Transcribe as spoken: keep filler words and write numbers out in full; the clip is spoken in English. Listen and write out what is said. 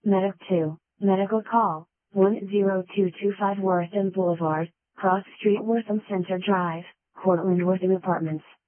Medic two, medical call, one zero two two five Wortham Boulevard, Cross Street Wortham Center Drive, Cortland Wortham Apartments.